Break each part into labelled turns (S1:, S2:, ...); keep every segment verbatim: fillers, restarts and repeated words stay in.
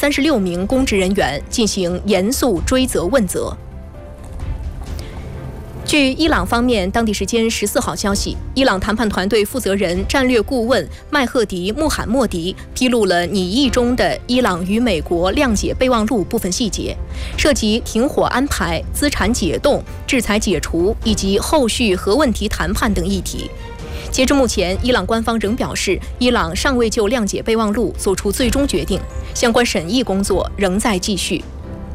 S1: 三十六名公职人员进行严肃追责问责。据伊朗方面当地时间十四号消息，伊朗谈判团队负责人、战略顾问麦赫迪·穆罕默迪披露了拟议中的伊朗与美国谅解备忘录部分细节，涉及停火安排、资产解冻、制裁解除以及后续核问题谈判等议题。截至目前，伊朗官方仍表示，伊朗尚未就谅解备忘录作出最终决定，相关审议工作仍在继续。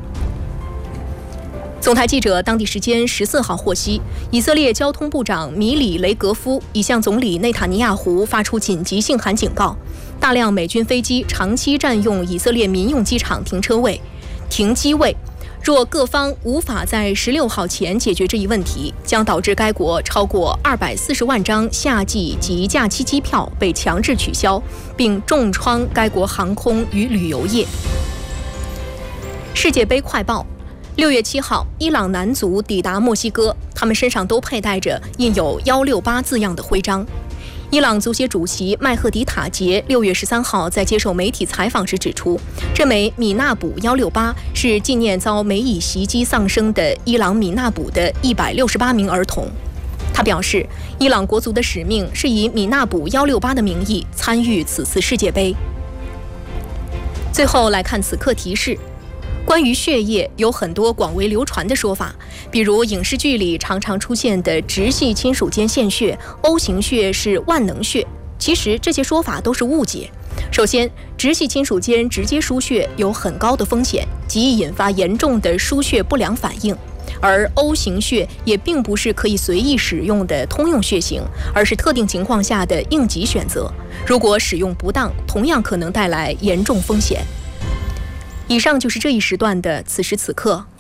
S1: 总台记者当地时间十四号获悉，以色列交通部长米里雷格夫已向总理内塔尼亚胡发出紧急信函警告，大量美军飞机长期占用以色列民用机场停车位、停机位。若各方无法在十六号前解决这一问题，将导致该国超过二百四十万张夏季及假期机票被强制取消，并重创该国航空与旅游业。世界杯快报。六月七号，伊朗男足抵达墨西哥，他们身上都佩戴着印有一六八字样的徽章。伊朗足协主席麦赫迪塔杰六月十三号在接受媒体采访时指出，这枚米纳卜一六八是纪念遭美以袭击丧生的伊朗米纳卜的一百六十八名儿童。他表示，伊朗国足的使命是以米纳卜一六八的名义参与此次世界杯。最后来看此刻提示。关于血液有很多广为流传的说法，比如影视剧里常常出现的直系亲属间献血、O型血是万能血，其实这些说法都是误解。首先，直系亲属间直接输血有很高的风险，极易引发严重的输血不良反应，而 O 型血也并不是可以随意使用的通用血型，而是特定情况下的应急选择，如果使用不当，同样可能带来严重风险。以上就是这一时段的此时此刻，